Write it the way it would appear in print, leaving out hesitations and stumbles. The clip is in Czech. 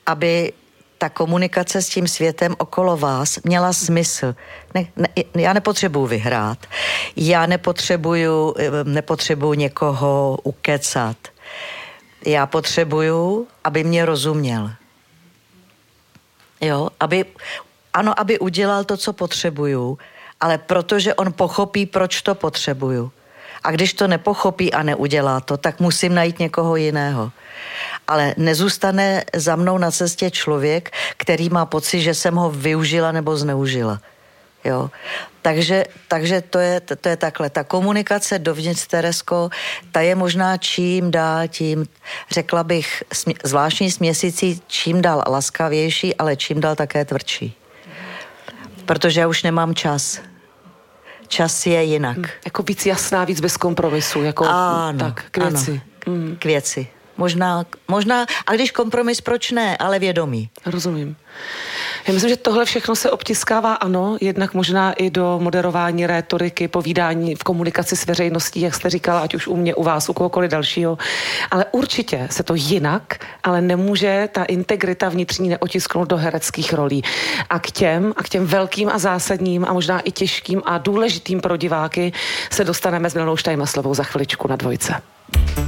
aby ta komunikace s tím světem okolo vás měla smysl. Já nepotřebuju vyhrát. Já nepotřebuju někoho ukecat. Já potřebuju, aby mě rozuměl. Jo, aby udělal to, co potřebuju, ale protože on pochopí, proč to potřebuju. A když to nepochopí a neudělá to, tak musím najít někoho jiného. Ale nezůstane za mnou na cestě člověk, který má pocit, že jsem ho využila nebo zneužila. Jo? Takže to je takhle. Ta komunikace dovnitř, Teresko, ta je možná čím dál tím, řekla bych, zvláštní s měsící, čím dál laskavější, ale čím dál také tvrdší. Protože já už nemám čas. Čas je jinak. Jako víc jasná, víc bez kompromisu. Jako, ano, tak, k věci. Ano, k věci. Možná, a když kompromis, proč ne, ale vědomí. Rozumím. Já myslím, že tohle všechno se obtiskává, ano, jednak možná i do moderování rétoriky, povídání v komunikaci s veřejností, jak jste říkala, ať už u mě, u vás, u kohokoliv dalšího. Ale určitě se to jinak, ale nemůže ta integrita vnitřní neotisknout do hereckých rolí. A k těm velkým a zásadním a možná i těžkým a důležitým pro diváky se dostaneme s Milanou Štajmaslovou za chviličku na Dvojce.